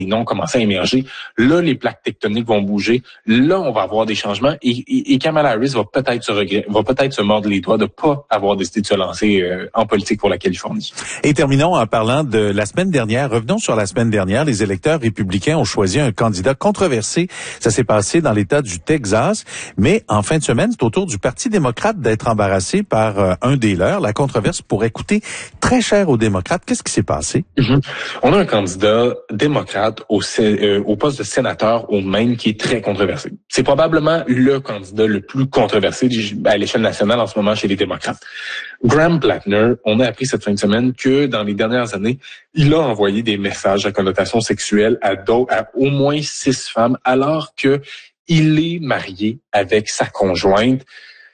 noms commencer à émerger. Là, les plaques tectoniques vont bouger. Là, on va avoir des changements et Kamala Harris va peut-être se mordre les doigts de pas avoir décidé de se lancer en politique pour la Californie. Et terminons en parlant de la semaine dernière. Revenons sur la semaine dernière. Les électeurs républicains ont choisi un candidat controversé. Ça s'est passé dans l'État du Texas. Mais en fin de semaine, c'est au tour du Parti démocrate d'être embarrassé par un des leurs. La controverse pourrait coûter très cher aux démocrates. Qu'est-ce qui s'est passé? On a un candidat démocrate au poste de sénateur au Maine qui est très controversé. C'est probablement le candidat le plus controversé à l'échelle nationale en ce moment chez les démocrates. Graham Plattner, on a appris cette fin de semaine que dans les dernières années, il a envoyé des messages à connotation sexuelle à au moins 6 femmes alors que il est marié avec sa conjointe.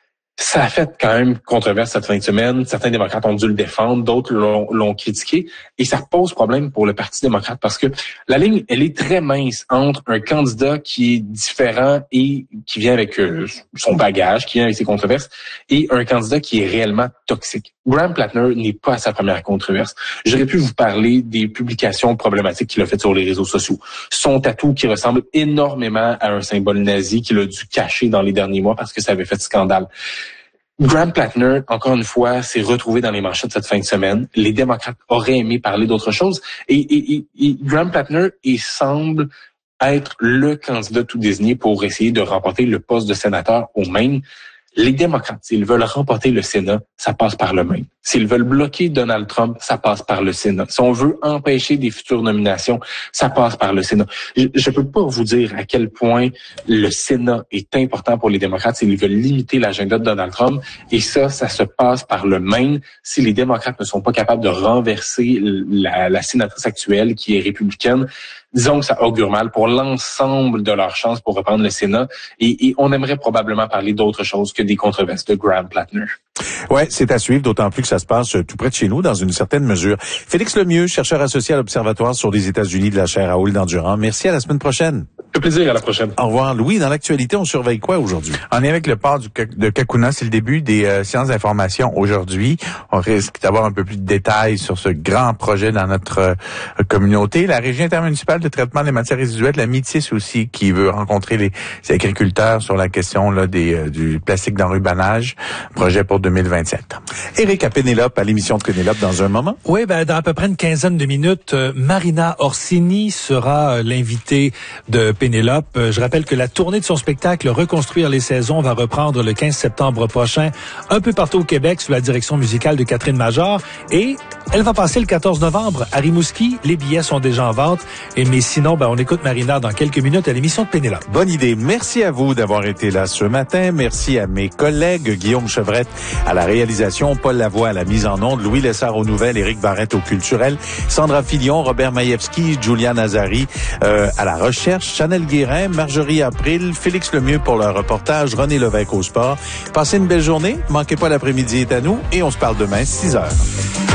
Ça a fait quand même controverse cette fin de semaine. Certains démocrates ont dû le défendre, d'autres l'ont critiqué. Et ça pose problème pour le Parti démocrate parce que la ligne, elle est très mince entre un candidat qui est différent et qui vient avec son bagage, qui vient avec ses controverses, et un candidat qui est réellement toxique. Graham Plattner n'est pas à sa première controverse. J'aurais pu vous parler des publications problématiques qu'il a faites sur les réseaux sociaux. Son tatou qui ressemble énormément à un symbole nazi qu'il a dû cacher dans les derniers mois parce que ça avait fait scandale. Graham Plattner, encore une fois, s'est retrouvé dans les manchettes cette fin de semaine. Les démocrates auraient aimé parler d'autre chose. Et Graham Plattner, il semble être le candidat tout désigné pour essayer de remporter le poste de sénateur au Maine. Les démocrates, s'ils veulent remporter le Sénat, ça passe par le Maine. S'ils veulent bloquer Donald Trump, ça passe par le Sénat. Si on veut empêcher des futures nominations, ça passe par le Sénat. Je peux pas vous dire à quel point le Sénat est important pour les démocrates s'ils veulent limiter l'agenda de Donald Trump. Et ça se passe par le Maine. Si les démocrates ne sont pas capables de renverser la sénatrice actuelle qui est républicaine, disons que ça augure mal pour l'ensemble de leurs chances pour reprendre le Sénat. Et on aimerait probablement parler d'autre chose que des controverses de Graham Plattner. Ouais, c'est à suivre, d'autant plus que ça se passe tout près de chez nous, dans une certaine mesure. Félix Lemieux, chercheur associé à l'Observatoire sur les États-Unis de la chaire Raoul Dandurand. Merci, à la semaine prochaine. Un plaisir, à la prochaine. Au revoir. Louis, dans l'actualité, on surveille quoi aujourd'hui? On est avec le port de Kakuna, c'est le début des séances d'information aujourd'hui. On risque d'avoir un peu plus de détails sur ce grand projet dans notre communauté. La Régie intermunicipale de traitement des matières résiduelles, la Métis aussi, qui veut rencontrer les agriculteurs sur la question là du plastique d'enrubanage, projet pour 2027. Éric à Pénélope, à l'émission de Pénélope dans un moment. Oui, dans à peu près une quinzaine de minutes, Marina Orsini sera l'invitée de Pénélope. Je rappelle que la tournée de son spectacle Reconstruire les saisons va reprendre le 15 septembre prochain un peu partout au Québec sous la direction musicale de Catherine Major et elle va passer le 14 novembre à Rimouski. Les billets sont déjà en vente. Mais sinon, on écoute Marina dans quelques minutes à l'émission de Pénélope. Bonne idée. Merci à vous d'avoir été là ce matin. Merci à mes collègues Guillaume Chevrette à la réalisation, Paul Lavoie à la mise en onde, Louis Lessard aux nouvelles, Éric Barrette au culturel, Sandra Filion, Robert Maïevski, Julia Nazari à la recherche, Chanel Guérin, Marjorie April, Félix Lemieux pour le reportage, René Lévesque au sport. Passez une belle journée. Manquez pas, l'après-midi est à nous et on se parle demain 6h.